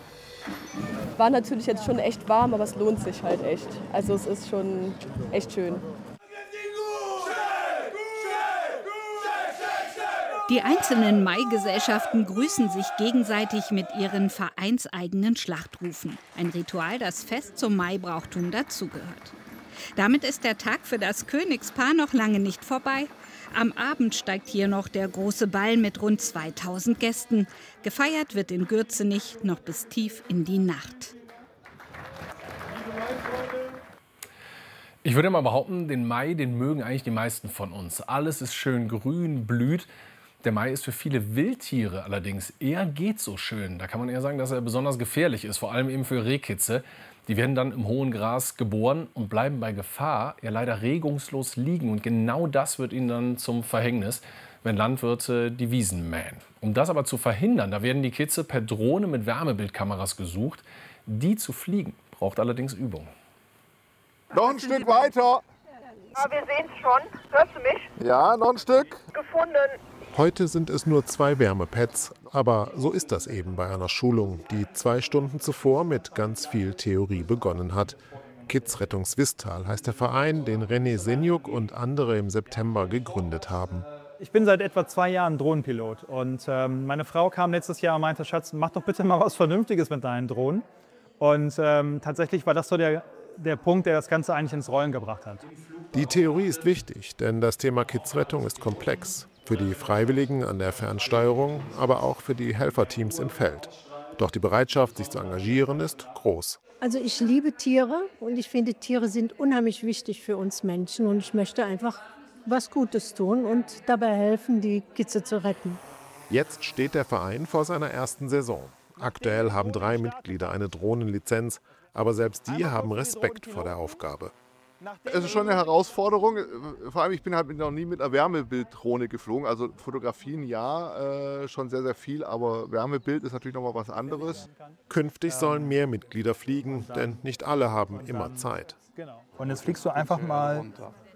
war natürlich jetzt schon echt warm, aber es lohnt sich halt echt. Also es ist schon echt schön. Die einzelnen Mai-Gesellschaften grüßen sich gegenseitig mit ihren vereinseigenen Schlachtrufen. Ein Ritual, das fest zum Maibrauchtum dazugehört. Damit ist der Tag für das Königspaar noch lange nicht vorbei. Am Abend steigt hier noch der große Ball mit rund zweitausend Gästen. Gefeiert wird in Gürzenich noch bis tief in die Nacht. Ich würde mal behaupten, den Mai, den mögen eigentlich die meisten von uns. Alles ist schön grün, blüht. Der Mai ist für viele Wildtiere allerdings eher geht so schön. Da kann man eher sagen, dass er besonders gefährlich ist, vor allem eben für Rehkitze. Die werden dann im hohen Gras geboren und bleiben bei Gefahr ja leider regungslos liegen. Und genau das wird ihnen dann zum Verhängnis, wenn Landwirte die Wiesen mähen. Um das aber zu verhindern, da werden die Kitze per Drohne mit Wärmebildkameras gesucht. Die zu fliegen, braucht allerdings Übung. Noch ein Stück weiter. Ja, wir sehen es schon. Hörst du mich? Ja, noch ein Stück. Gefunden. Heute sind es nur zwei Wärmepads, aber so ist das eben bei einer Schulung, die zwei Stunden zuvor mit ganz viel Theorie begonnen hat. Kids Rettung Swisttal heißt der Verein, den René Senjuk und andere im September gegründet haben. Ich bin seit etwa zwei Jahren Drohnenpilot und ähm, meine Frau kam letztes Jahr und meinte, Schatz, mach doch bitte mal was Vernünftiges mit deinen Drohnen. Und ähm, tatsächlich war das so der, der Punkt, der das Ganze eigentlich ins Rollen gebracht hat. Die Theorie ist wichtig, denn das Thema Kids Rettung ist komplex. Für die Freiwilligen an der Fernsteuerung, aber auch für die Helferteams im Feld. Doch die Bereitschaft, sich zu engagieren, ist groß. Also ich liebe Tiere und ich finde, Tiere sind unheimlich wichtig für uns Menschen. Und ich möchte einfach was Gutes tun und dabei helfen, die Kitze zu retten. Jetzt steht der Verein vor seiner ersten Saison. Aktuell haben drei Mitglieder eine Drohnenlizenz, aber selbst die haben Respekt vor der Aufgabe. Es ist schon eine Herausforderung, vor allem ich bin halt noch nie mit einer Wärmebilddrohne geflogen, also Fotografien ja, äh, schon sehr, sehr viel, aber Wärmebild ist natürlich noch mal was anderes. Künftig sollen mehr Mitglieder fliegen, denn nicht alle haben immer Zeit. Und jetzt fliegst du einfach mal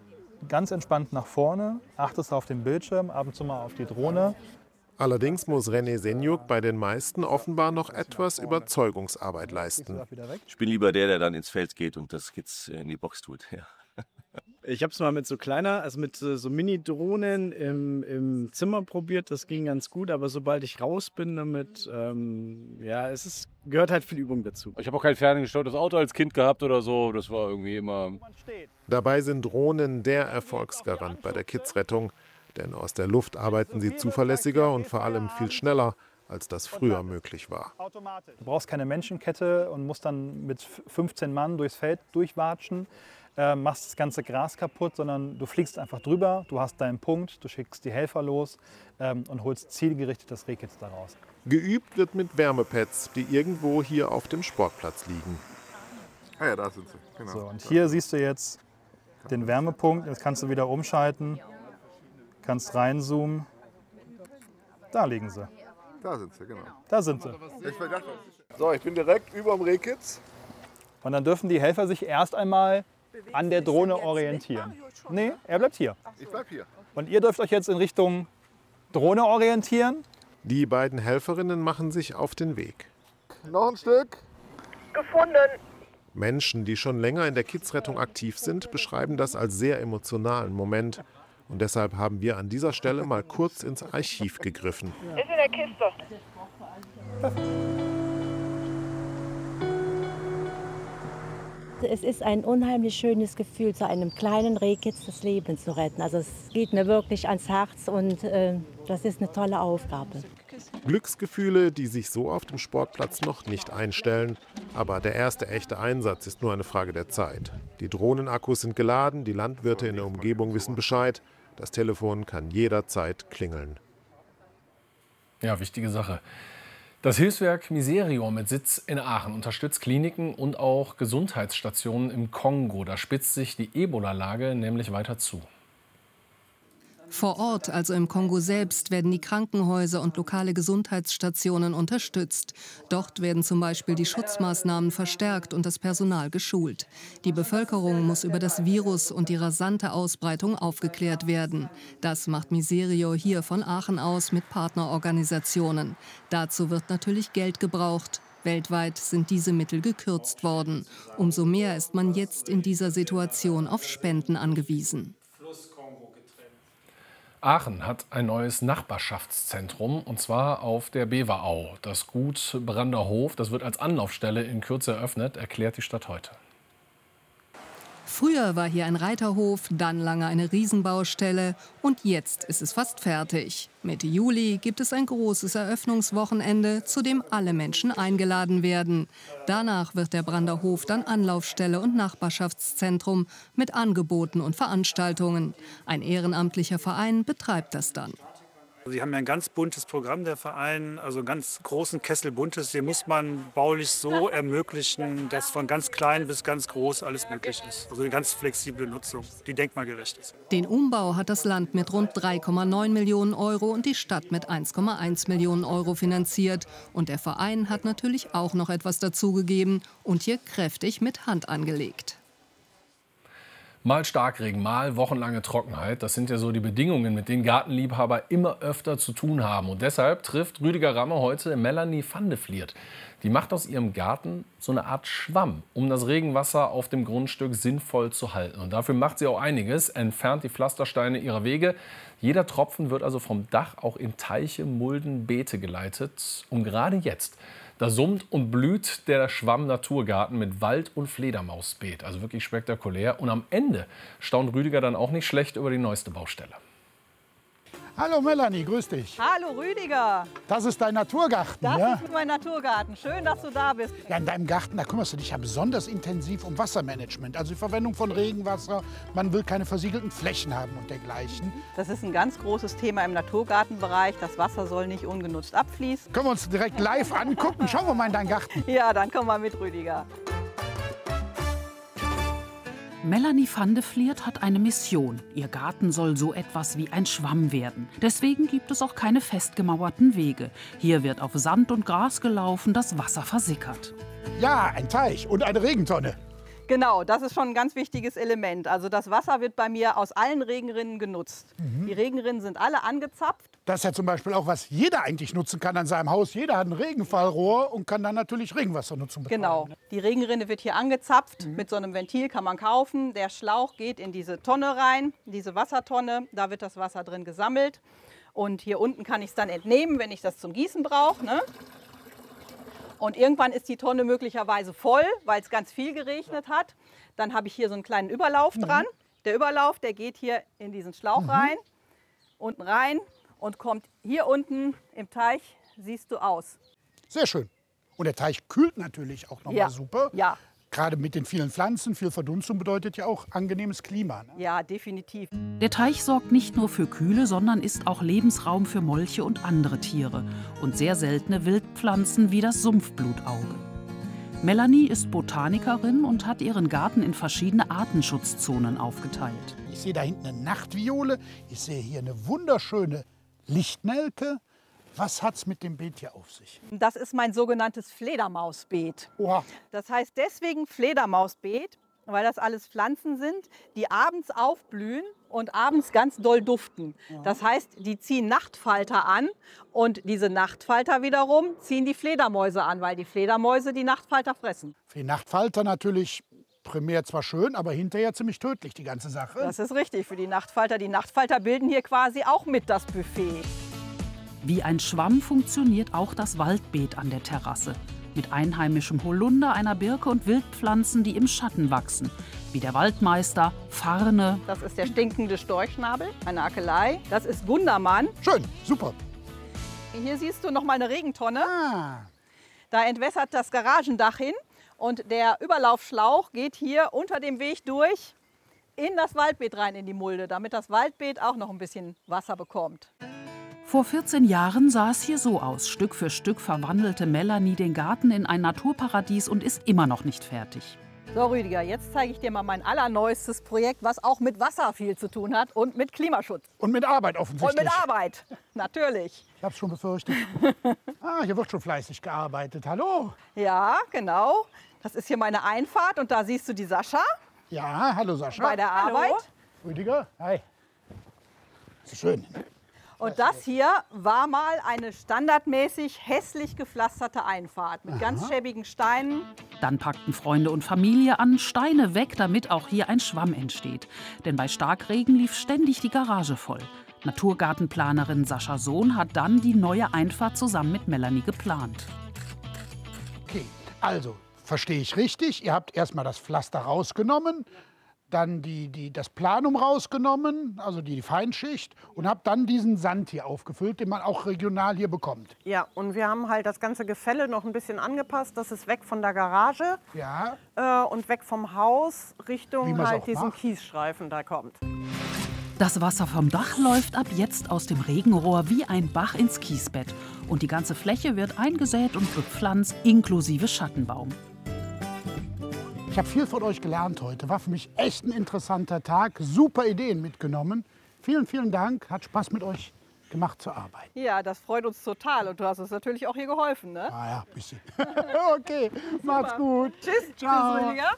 ganz entspannt nach vorne, achtest auf den Bildschirm, ab und zu mal auf die Drohne. Allerdings muss René Senjuk bei den meisten offenbar noch etwas Überzeugungsarbeit leisten. Ich bin lieber der, der dann ins Feld geht und das Kids in die Box tut. Ja. Ich habe es mal mit so kleiner, also mit so Mini-Drohnen im, im Zimmer probiert. Das ging ganz gut, aber sobald ich raus bin damit, ähm, ja, es ist, gehört halt viel Übung dazu. Ich habe auch kein ferngesteuertes Auto als Kind gehabt oder so. Das war irgendwie immer. Dabei sind Drohnen der Erfolgsgarant bei der Kids-Rettung. Denn aus der Luft arbeiten sie zuverlässiger und vor allem viel schneller, als das früher möglich war. Du brauchst keine Menschenkette und musst dann mit fünfzehn Mann durchs Feld durchwatschen, äh, machst das ganze Gras kaputt, sondern du fliegst einfach drüber, du hast deinen Punkt, du schickst die Helfer los ähm, und holst zielgerichtet das Rehkitz daraus. Geübt wird mit Wärmepads, die irgendwo hier auf dem Sportplatz liegen. Ah ja, da sind sie. Genau. So, und hier siehst du jetzt den Wärmepunkt, jetzt kannst du wieder umschalten. Kannst reinzoomen. Da liegen sie. Da sind sie, genau. Da sind sie. So, ich bin direkt über dem Rehkitz. Und dann dürfen die Helfer sich erst einmal an der Drohne orientieren. Nee, er bleibt hier. Ich bleib hier. Und ihr dürft euch jetzt in Richtung Drohne orientieren. Die beiden Helferinnen machen sich auf den Weg. Noch ein Stück. Gefunden. Menschen, die schon länger in der Kids-Rettung aktiv sind, beschreiben das als sehr emotionalen Moment. Und deshalb haben wir an dieser Stelle mal kurz ins Archiv gegriffen. Ist in der Kiste. Es ist ein unheimlich schönes Gefühl, zu einem kleinen Rehkitz das Leben zu retten. Also es geht mir wirklich ans Herz und äh, das ist eine tolle Aufgabe. Glücksgefühle, die sich so auf dem Sportplatz noch nicht einstellen. Aber der erste echte Einsatz ist nur eine Frage der Zeit. Die Drohnenakkus sind geladen, die Landwirte in der Umgebung wissen Bescheid. Das Telefon kann jederzeit klingeln. Ja, wichtige Sache. Das Hilfswerk Miserior mit Sitz in Aachen unterstützt Kliniken und auch Gesundheitsstationen im Kongo. Da spitzt sich die Ebola-Lage nämlich weiter zu. Vor Ort, also im Kongo selbst, werden die Krankenhäuser und lokale Gesundheitsstationen unterstützt. Dort werden zum Beispiel die Schutzmaßnahmen verstärkt und das Personal geschult. Die Bevölkerung muss über das Virus und die rasante Ausbreitung aufgeklärt werden. Das macht Miserior hier von Aachen aus mit Partnerorganisationen. Dazu wird natürlich Geld gebraucht. Weltweit sind diese Mittel gekürzt worden. Umso mehr ist man jetzt in dieser Situation auf Spenden angewiesen. Aachen hat ein neues Nachbarschaftszentrum, und zwar auf der Beverau. Das Gut Branderhof, das wird als Anlaufstelle in Kürze eröffnet, erklärt die Stadt heute. Früher war hier ein Reiterhof, dann lange eine Riesenbaustelle und jetzt ist es fast fertig. Mitte Juli gibt es ein großes Eröffnungswochenende, zu dem alle Menschen eingeladen werden. Danach wird der Branderhof dann Anlaufstelle und Nachbarschaftszentrum mit Angeboten und Veranstaltungen. Ein ehrenamtlicher Verein betreibt das dann. Sie haben ja ein ganz buntes Programm, der Verein, also einen ganz großen Kessel buntes. Den muss man baulich so ermöglichen, dass von ganz klein bis ganz groß alles möglich ist. Also eine ganz flexible Nutzung, die denkmalgerecht ist. Den Umbau hat das Land mit rund drei Komma neun Millionen Euro und die Stadt mit eins Komma eins Millionen Euro finanziert. Und der Verein hat natürlich auch noch etwas dazugegeben und hier kräftig mit Hand angelegt. Mal Starkregen, mal wochenlange Trockenheit. Das sind ja so die Bedingungen, mit denen Gartenliebhaber immer öfter zu tun haben. Und deshalb trifft Rüdiger Ramme heute Melanie van de Vliert. Die macht aus ihrem Garten so eine Art Schwamm, um das Regenwasser auf dem Grundstück sinnvoll zu halten. Und dafür macht sie auch einiges, entfernt die Pflastersteine ihrer Wege. Jeder Tropfen wird also vom Dach auch in Teiche, Mulden, Beete geleitet. Und gerade jetzt, da summt und blüht der Schwamm-Naturgarten mit Wald- und Fledermausbeet. Also wirklich spektakulär. Und am Ende staunt Rüdiger dann auch nicht schlecht über die neueste Baustelle. Hallo Melanie, grüß dich. Hallo Rüdiger. Das ist dein Naturgarten, Das ja? ist mein Naturgarten. Schön, dass du da bist. Ja, in deinem Garten, da kümmerst du dich ja besonders intensiv um Wassermanagement. Also die Verwendung von Regenwasser. Man will keine versiegelten Flächen haben und dergleichen. Das ist ein ganz großes Thema im Naturgartenbereich. Das Wasser soll nicht ungenutzt abfließen. Können wir uns direkt live angucken? Schauen wir mal in deinen Garten. Ja, dann komm mal mit, Rüdiger. Melanie van de Vliert hat eine Mission. Ihr Garten soll so etwas wie ein Schwamm werden. Deswegen gibt es auch keine festgemauerten Wege. Hier wird auf Sand und Gras gelaufen, das Wasser versickert. Ja, ein Teich und eine Regentonne. Genau, das ist schon ein ganz wichtiges Element. Also das Wasser wird bei mir aus allen Regenrinnen genutzt. Mhm. Die Regenrinnen sind alle angezapft. Das ist ja zum Beispiel auch, was jeder eigentlich nutzen kann an seinem Haus. Jeder hat ein Regenfallrohr und kann dann natürlich Regenwassernutzung betreiben. Genau. Die Regenrinne wird hier angezapft. Mhm. Mit so einem Ventil kann man kaufen. Der Schlauch geht in diese Tonne rein, diese Wassertonne. Da wird das Wasser drin gesammelt. Und hier unten kann ich es dann entnehmen, wenn ich das zum Gießen brauche. Ne? Und irgendwann ist die Tonne möglicherweise voll, weil es ganz viel geregnet hat. Dann habe ich hier so einen kleinen Überlauf dran. Mhm. Der Überlauf, der geht hier in diesen Schlauch mhm. rein, unten rein und kommt hier unten im Teich, siehst du, aus. Sehr schön. Und der Teich kühlt natürlich auch nochmal Ja. super. Ja. Gerade mit den vielen Pflanzen, viel Verdunstung bedeutet ja auch angenehmes Klima. Ne? Ja, definitiv. Der Teich sorgt nicht nur für Kühle, sondern ist auch Lebensraum für Molche und andere Tiere und sehr seltene Wildpflanzen wie das Sumpfblutauge. Melanie ist Botanikerin und hat ihren Garten in verschiedene Artenschutzzonen aufgeteilt. Ich sehe da hinten eine Nachtviole, ich sehe hier eine wunderschöne Lichtnelke. Was hat es mit dem Beet hier auf sich? Das ist mein sogenanntes Fledermausbeet. Oha. Das heißt deswegen Fledermausbeet, weil das alles Pflanzen sind, die abends aufblühen und abends ganz doll duften. Das heißt, die ziehen Nachtfalter an und diese Nachtfalter wiederum ziehen die Fledermäuse an, weil die Fledermäuse die Nachtfalter fressen. Für die Nachtfalter natürlich primär zwar schön, aber hinterher ziemlich tödlich, die ganze Sache. Das ist richtig für die Nachtfalter. Die Nachtfalter bilden hier quasi auch mit das Buffet. Wie ein Schwamm funktioniert auch das Waldbeet an der Terrasse. Mit einheimischem Holunder, einer Birke und Wildpflanzen, die im Schatten wachsen. Wie der Waldmeister, Farne. Das ist der stinkende Storchschnabel, eine Akelei. Das ist Gundermann. Schön, super. Hier siehst du noch mal eine Regentonne. Ah. Da entwässert das Garagendach hin. Und der Überlaufschlauch geht hier unter dem Weg durch in das Waldbeet rein, in die Mulde, damit das Waldbeet auch noch ein bisschen Wasser bekommt. Vor vierzehn Jahren sah es hier so aus. Stück für Stück verwandelte Melanie den Garten in ein Naturparadies und ist immer noch nicht fertig. So Rüdiger, jetzt zeige ich dir mal mein allerneuestes Projekt, was auch mit Wasser viel zu tun hat und mit Klimaschutz. Und mit Arbeit offensichtlich. Und mit Arbeit, natürlich. Ich hab's schon befürchtet. Ah, hier wird schon fleißig gearbeitet. Hallo. Ja, genau. Das ist hier meine Einfahrt und da siehst du die Sascha. Ja, hallo Sascha. Bei der Arbeit. Hallo. Rüdiger, hi. Das ist schön. Und das hier war mal eine standardmäßig hässlich gepflasterte Einfahrt mit ganz schäbigen Steinen. Dann packten Freunde und Familie an, Steine weg, damit auch hier ein Schwamm entsteht. Denn bei Starkregen lief ständig die Garage voll. Naturgartenplanerin Sascha Sohn hat dann die neue Einfahrt zusammen mit Melanie geplant. Okay, also verstehe ich richtig, ihr habt erstmal das Pflaster rausgenommen, dann die, die, das Planum rausgenommen, also die Feinschicht, und habt dann diesen Sand hier aufgefüllt, den man auch regional hier bekommt. Ja, und wir haben halt das ganze Gefälle noch ein bisschen angepasst. Das ist weg von der Garage ja. äh, und weg vom Haus Richtung halt diesen macht. Kiesstreifen da kommt. Das Wasser vom Dach läuft ab jetzt aus dem Regenrohr wie ein Bach ins Kiesbett. Und die ganze Fläche wird eingesät und bepflanzt, inklusive Schattenbaum. Ich habe viel von euch gelernt heute. War für mich echt ein interessanter Tag. Super Ideen mitgenommen. Vielen, vielen Dank. Hat Spaß mit euch gemacht zu arbeiten. Ja, das freut uns total. Und du hast uns natürlich auch hier geholfen, ne? Ah ja, ein bisschen. Okay, macht's gut. Tschüss. Ciao. Tschüss, Rüdiger.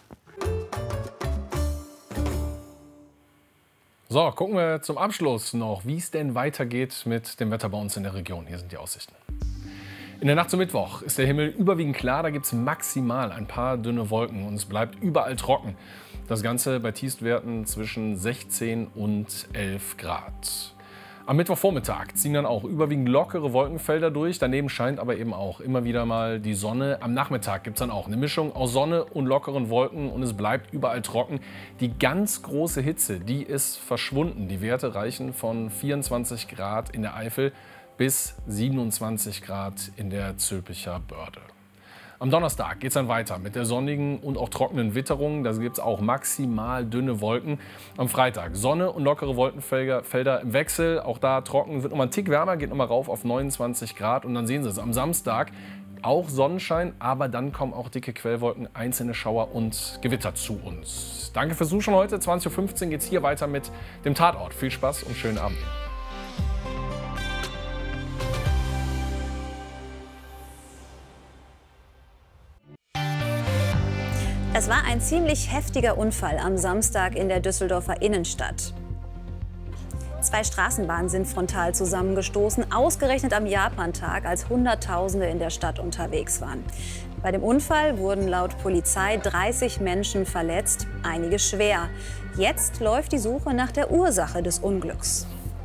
So, gucken wir zum Abschluss noch, wie es denn weitergeht mit dem Wetter bei uns in der Region. Hier sind die Aussichten. In der Nacht zum Mittwoch ist der Himmel überwiegend klar, da gibt es maximal ein paar dünne Wolken und es bleibt überall trocken. Das Ganze bei Tiefstwerten zwischen sechzehn und elf Grad. Am Mittwochvormittag ziehen dann auch überwiegend lockere Wolkenfelder durch, daneben scheint aber eben auch immer wieder mal die Sonne. Am Nachmittag gibt es dann auch eine Mischung aus Sonne und lockeren Wolken und es bleibt überall trocken. Die ganz große Hitze, die ist verschwunden. Die Werte reichen von vierundzwanzig Grad in der Eifel bis siebenundzwanzig Grad in der Zülpicher Börde. Am Donnerstag geht es dann weiter mit der sonnigen und auch trockenen Witterung. Da gibt es auch maximal dünne Wolken. Am Freitag Sonne und lockere Wolkenfelder Felder im Wechsel. Auch da trocken, wird noch mal ein Tick wärmer, geht noch mal rauf auf neunundzwanzig Grad. Und dann sehen Sie es, am Samstag auch Sonnenschein, aber dann kommen auch dicke Quellwolken, einzelne Schauer und Gewitter zu uns. Danke fürs Zuschauen heute. zwanzig Uhr fünfzehn geht es hier weiter mit dem Tatort. Viel Spaß und schönen Abend. Es war ein ziemlich heftiger Unfall am Samstag in der Düsseldorfer Innenstadt. Zwei Straßenbahnen sind frontal zusammengestoßen, ausgerechnet am Japantag, als Hunderttausende in der Stadt unterwegs waren. Bei dem Unfall wurden laut Polizei dreißig Menschen verletzt, einige schwer. Jetzt läuft die Suche nach der Ursache des Unglücks.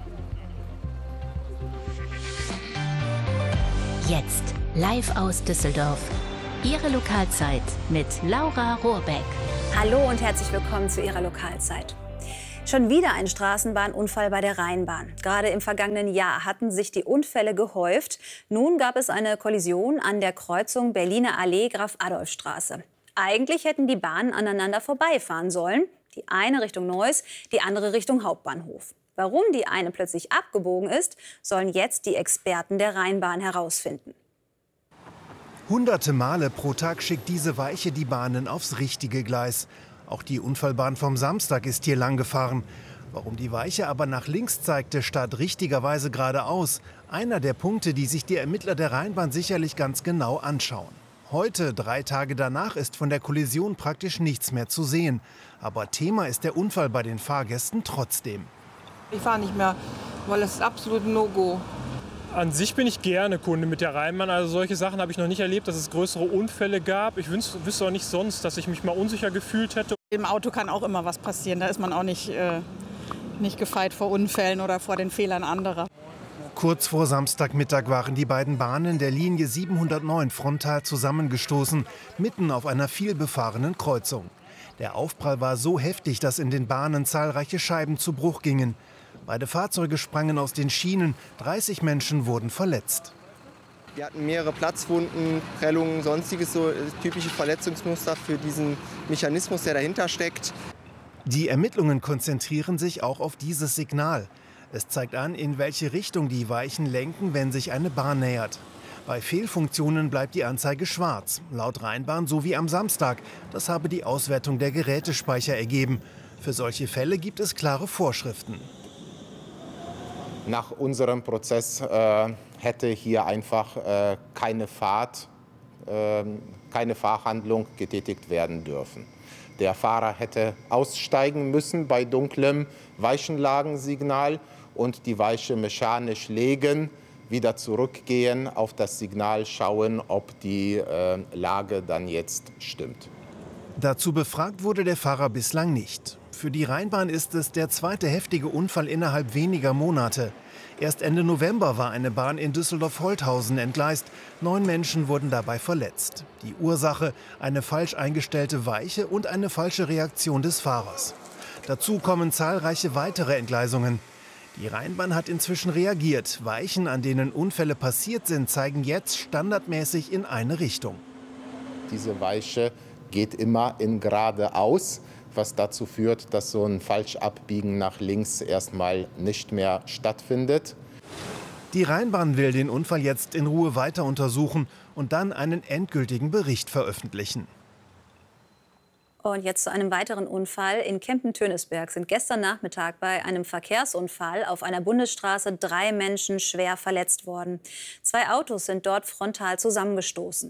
Jetzt live aus Düsseldorf. Ihre Lokalzeit mit Laura Rohrbeck. Hallo und herzlich willkommen zu Ihrer Lokalzeit. Schon wieder ein Straßenbahnunfall bei der Rheinbahn. Gerade im vergangenen Jahr hatten sich die Unfälle gehäuft. Nun gab es eine Kollision an der Kreuzung Berliner Allee-Graf-Adolf-Straße. Eigentlich hätten die Bahnen aneinander vorbeifahren sollen. Die eine Richtung Neuss, die andere Richtung Hauptbahnhof. Warum die eine plötzlich abgebogen ist, sollen jetzt die Experten der Rheinbahn herausfinden. Hunderte Male pro Tag schickt diese Weiche die Bahnen aufs richtige Gleis. Auch die Unfallbahn vom Samstag ist hier lang gefahren. Warum die Weiche aber nach links zeigte, statt richtigerweise geradeaus, einer der Punkte, die sich die Ermittler der Rheinbahn sicherlich ganz genau anschauen. Heute, drei Tage danach, ist von der Kollision praktisch nichts mehr zu sehen. Aber Thema ist der Unfall bei den Fahrgästen trotzdem. Ich fahre nicht mehr, weil es ist absolut No-Go. An sich bin ich gerne Kunde mit der Rheinbahn. Also solche Sachen habe ich noch nicht erlebt, dass es größere Unfälle gab. Ich wüsste auch nicht sonst, dass ich mich mal unsicher gefühlt hätte. Im Auto kann auch immer was passieren. Da ist man auch nicht, äh, nicht gefeit vor Unfällen oder vor den Fehlern anderer. Kurz vor Samstagmittag waren die beiden Bahnen der Linie siebenhundertneun frontal zusammengestoßen, mitten auf einer vielbefahrenen Kreuzung. Der Aufprall war so heftig, dass in den Bahnen zahlreiche Scheiben zu Bruch gingen. Beide Fahrzeuge sprangen aus den Schienen, dreißig Menschen wurden verletzt. Wir hatten mehrere Platzwunden, Prellungen, sonstiges so typische Verletzungsmuster für diesen Mechanismus, der dahinter steckt. Die Ermittlungen konzentrieren sich auch auf dieses Signal. Es zeigt an, in welche Richtung die Weichen lenken, wenn sich eine Bahn nähert. Bei Fehlfunktionen bleibt die Anzeige schwarz, laut Rheinbahn so wie am Samstag. Das habe die Auswertung der Gerätespeicher ergeben. Für solche Fälle gibt es klare Vorschriften. Nach unserem Prozess äh, hätte hier einfach äh, keine Fahrt, äh, keine Fahrhandlung getätigt werden dürfen. Der Fahrer hätte aussteigen müssen bei dunklem Weichenlagensignal und die Weiche mechanisch legen, wieder zurückgehen, auf das Signal schauen, ob die äh, Lage dann jetzt stimmt. Dazu befragt wurde der Fahrer bislang nicht. Für die Rheinbahn ist es der zweite heftige Unfall innerhalb weniger Monate. Erst Ende November war eine Bahn in Düsseldorf-Holthausen entgleist. Neun Menschen wurden dabei verletzt. Die Ursache: eine falsch eingestellte Weiche und eine falsche Reaktion des Fahrers. Dazu kommen zahlreiche weitere Entgleisungen. Die Rheinbahn hat inzwischen reagiert. Weichen, an denen Unfälle passiert sind, zeigen jetzt standardmäßig in eine Richtung. Diese Weiche geht immer in geradeaus, was dazu führt, dass so ein Falschabbiegen nach links erstmal nicht mehr stattfindet. Die Rheinbahn will den Unfall jetzt in Ruhe weiter untersuchen und dann einen endgültigen Bericht veröffentlichen. Und jetzt zu einem weiteren Unfall. In Kempen-Tönisberg sind gestern Nachmittag bei einem Verkehrsunfall auf einer Bundesstraße drei Menschen schwer verletzt worden. Zwei Autos sind dort frontal zusammengestoßen.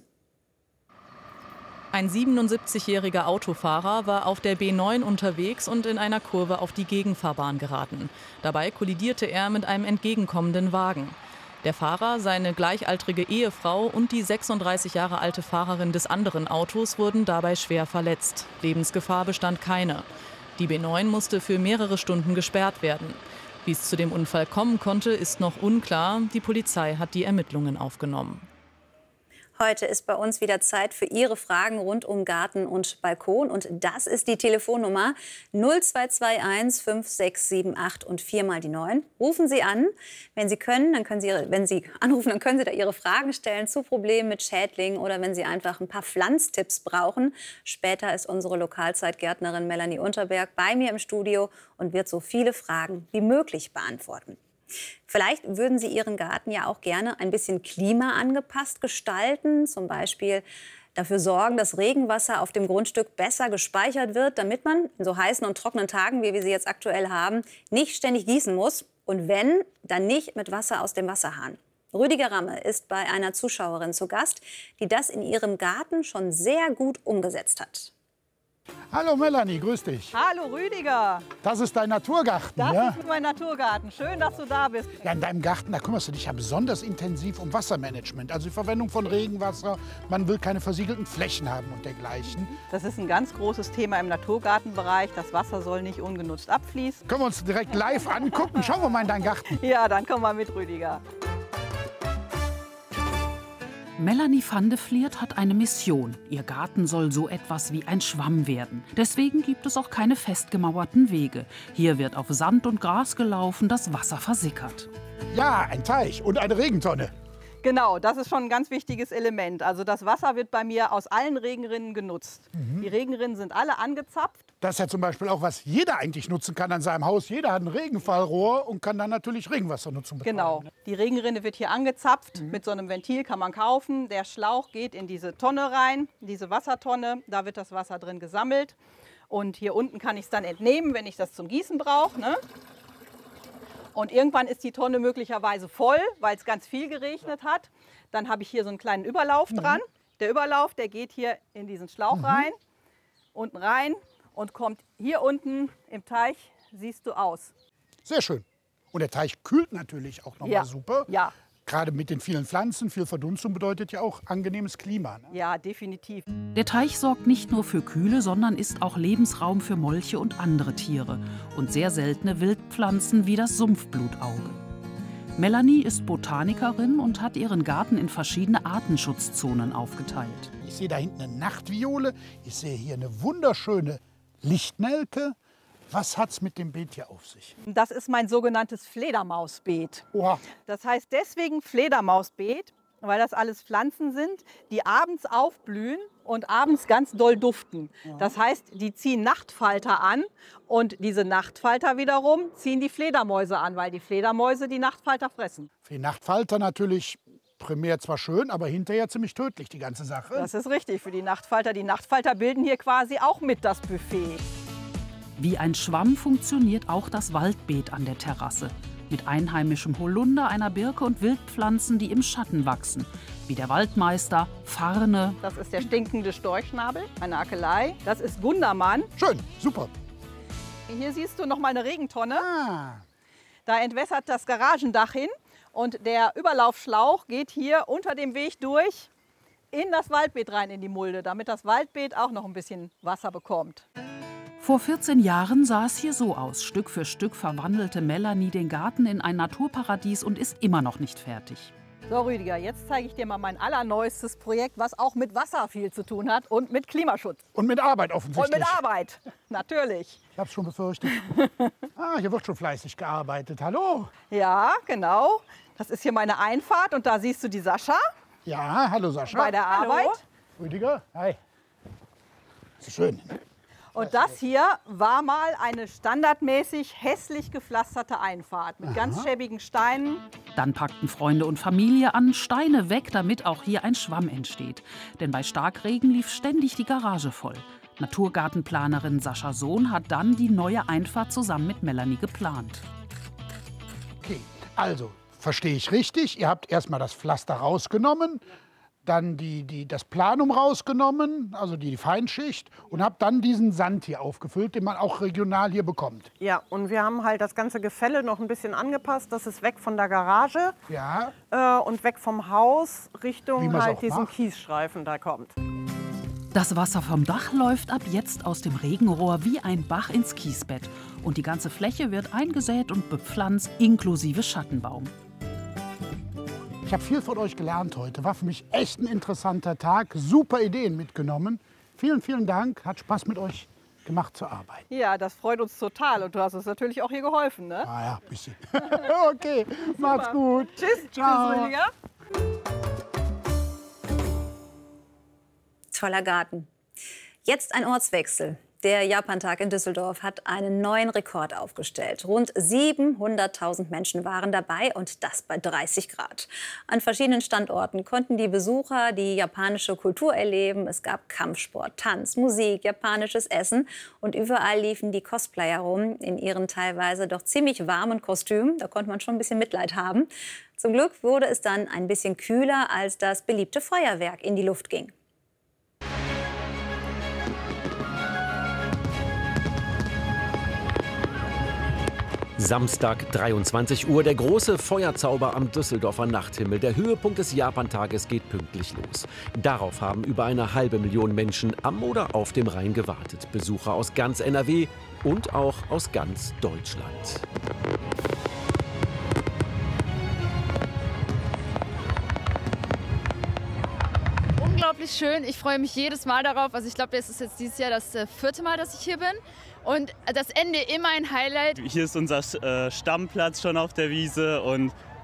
Ein siebenundsiebzigjähriger Autofahrer war auf der B neun unterwegs und in einer Kurve auf die Gegenfahrbahn geraten. Dabei kollidierte er mit einem entgegenkommenden Wagen. Der Fahrer, seine gleichaltrige Ehefrau und die sechsunddreißig Jahre alte Fahrerin des anderen Autos wurden dabei schwer verletzt. Lebensgefahr bestand keine. Die B neun musste für mehrere Stunden gesperrt werden. Wie es zu dem Unfall kommen konnte, ist noch unklar. Die Polizei hat die Ermittlungen aufgenommen. Heute ist bei uns wieder Zeit für Ihre Fragen rund um Garten und Balkon. Und das ist die Telefonnummer null zwei zwei eins fünf sechs sieben acht und viermal die neun. Rufen Sie an. Wenn Sie können, dann können Sie, wenn Sie anrufen, dann können Sie da Ihre Fragen stellen zu Problemen mit Schädlingen oder wenn Sie einfach ein paar Pflanztipps brauchen. Später ist unsere Lokalzeitgärtnerin Melanie Unterberg bei mir im Studio und wird so viele Fragen wie möglich beantworten. Vielleicht würden Sie Ihren Garten ja auch gerne ein bisschen klimaangepasst gestalten. Zum Beispiel dafür sorgen, dass Regenwasser auf dem Grundstück besser gespeichert wird, damit man in so heißen und trockenen Tagen, wie wir sie jetzt aktuell haben, nicht ständig gießen muss. Und wenn, dann nicht mit Wasser aus dem Wasserhahn. Rüdiger Ramme ist bei einer Zuschauerin zu Gast, die das in ihrem Garten schon sehr gut umgesetzt hat. Hallo Melanie, grüß dich. Hallo Rüdiger. Das ist dein Naturgarten, Das ja? ist mein Naturgarten. Schön, dass du da bist. Ja, in deinem Garten, da kümmerst du dich ja besonders intensiv um Wassermanagement. Also die Verwendung von Regenwasser. Man will keine versiegelten Flächen haben und dergleichen. Das ist ein ganz großes Thema im Naturgartenbereich. Das Wasser soll nicht ungenutzt abfließen. Können wir uns direkt live angucken? Schauen wir mal in deinen Garten. Ja, dann komm mal mit, Rüdiger. Melanie van de Vliert hat eine Mission. Ihr Garten soll so etwas wie ein Schwamm werden. Deswegen gibt es auch keine festgemauerten Wege. Hier wird auf Sand und Gras gelaufen, das Wasser versickert. Ja, ein Teich und eine Regentonne. Genau, das ist schon ein ganz wichtiges Element. Also das Wasser wird bei mir aus allen Regenrinnen genutzt. Mhm. Die Regenrinnen sind alle angezapft. Das ist ja zum Beispiel auch, was jeder eigentlich nutzen kann an seinem Haus. Jeder hat ein Regenfallrohr und kann dann natürlich Regenwassernutzung betreiben. Genau. Die Regenrinne wird hier angezapft. Mhm. Mit so einem Ventil kann man kaufen. Der Schlauch geht in diese Tonne rein, diese Wassertonne. Da wird das Wasser drin gesammelt. Und hier unten kann ich es dann entnehmen, wenn ich das zum Gießen brauche. Ne? Und irgendwann ist die Tonne möglicherweise voll, weil es ganz viel geregnet hat. Dann habe ich hier so einen kleinen Überlauf mhm. dran. Der Überlauf, der geht hier in diesen Schlauch mhm. rein, unten rein und kommt hier unten im Teich, siehst du, aus. Sehr schön. Und der Teich kühlt natürlich auch nochmal ja. super. Ja. Gerade mit den vielen Pflanzen, viel Verdunstung bedeutet ja auch angenehmes Klima. Ne? Ja, definitiv. Der Teich sorgt nicht nur für Kühle, sondern ist auch Lebensraum für Molche und andere Tiere und sehr seltene Wildpflanzen wie das Sumpfblutauge. Melanie ist Botanikerin und hat ihren Garten in verschiedene Artenschutzzonen aufgeteilt. Ich sehe da hinten eine Nachtviole, ich sehe hier eine wunderschöne Lichtnelke. Was hat's mit dem Beet hier auf sich? Das ist mein sogenanntes Fledermausbeet. Oha. Das heißt deswegen Fledermausbeet, weil das alles Pflanzen sind, die abends aufblühen und abends ganz doll duften. Ja. Das heißt, die ziehen Nachtfalter an und diese Nachtfalter wiederum ziehen die Fledermäuse an, weil die Fledermäuse die Nachtfalter fressen. Für die Nachtfalter natürlich primär zwar schön, aber hinterher ziemlich tödlich, die ganze Sache. Das ist richtig für die Nachtfalter. Die Nachtfalter bilden hier quasi auch mit das Buffet. Wie ein Schwamm funktioniert auch das Waldbeet an der Terrasse. Mit einheimischem Holunder, einer Birke und Wildpflanzen, die im Schatten wachsen. Wie der Waldmeister, Farne. Das ist der stinkende Storchschnabel, eine Akelei. Das ist Gundermann. Schön, super. Hier siehst du noch mal eine Regentonne. Ah. Da entwässert das Garagendach hin. Und der Überlaufschlauch geht hier unter dem Weg durch in das Waldbeet rein, in die Mulde, damit das Waldbeet auch noch ein bisschen Wasser bekommt. Vor vierzehn Jahren sah es hier so aus. Stück für Stück verwandelte Melanie den Garten in ein Naturparadies und ist immer noch nicht fertig. So Rüdiger, jetzt zeige ich dir mal mein allerneuestes Projekt, was auch mit Wasser viel zu tun hat und mit Klimaschutz. Und mit Arbeit offensichtlich. Und mit Arbeit, natürlich. Ich habe es schon befürchtet. Ah, hier wird schon fleißig gearbeitet. Hallo. Ja, genau. Das ist hier meine Einfahrt und da siehst du die Sascha. Ja, hallo Sascha. Bei der Hallo. Arbeit. Rüdiger, hi. Das ist schön. Und das hier war mal eine standardmäßig hässlich gepflasterte Einfahrt mit ganz schäbigen Steinen. Dann packten Freunde und Familie an, Steine weg, damit auch hier ein Schwamm entsteht. Denn bei Starkregen lief ständig die Garage voll. Naturgartenplanerin Sascha Sohn hat dann die neue Einfahrt zusammen mit Melanie geplant. Okay, also verstehe ich richtig, ihr habt erstmal das Pflaster rausgenommen, dann die, die, das Planum rausgenommen, also die Feinschicht, und habt dann diesen Sand hier aufgefüllt, den man auch regional hier bekommt. Ja, und wir haben halt das ganze Gefälle noch ein bisschen angepasst. Das ist weg von der Garage ja. äh, und weg vom Haus Richtung halt diesen macht. Kiesstreifen da kommt. Das Wasser vom Dach läuft ab jetzt aus dem Regenrohr wie ein Bach ins Kiesbett. Und die ganze Fläche wird eingesät und bepflanzt, inklusive Schattenbaum. Ich habe viel von euch gelernt heute. War für mich echt ein interessanter Tag. Super Ideen mitgenommen. Vielen, vielen Dank. Hat Spaß mit euch gemacht zu arbeiten. Ja, das freut uns total. Und du hast uns natürlich auch hier geholfen, ne? Ah ja, ein bisschen. Okay, macht's gut. Tschüss. Ciao. Tschüss, Rüdiger. Toller Garten. Jetzt ein Ortswechsel. Der Japantag in Düsseldorf hat einen neuen Rekord aufgestellt. Rund siebenhunderttausend Menschen waren dabei und das bei dreißig Grad. An verschiedenen Standorten konnten die Besucher die japanische Kultur erleben. Es gab Kampfsport, Tanz, Musik, japanisches Essen und überall liefen die Cosplayer rum in ihren teilweise doch ziemlich warmen Kostümen. Da konnte man schon ein bisschen Mitleid haben. Zum Glück wurde es dann ein bisschen kühler, als das beliebte Feuerwerk in die Luft ging. Samstag, dreiundzwanzig Uhr, der große Feuerzauber am Düsseldorfer Nachthimmel. Der Höhepunkt des Japantages geht pünktlich los. Darauf haben über eine halbe Million Menschen am oder auf dem Rhein gewartet. Besucher aus ganz N R W und auch aus ganz Deutschland. Unglaublich schön. Ich freue mich jedes Mal darauf. Also ich glaube, es ist jetzt dieses Jahr das äh, vierte Mal, dass ich hier bin. Und das Ende immer ein Highlight. Hier ist unser äh, Stammplatz schon auf der Wiese und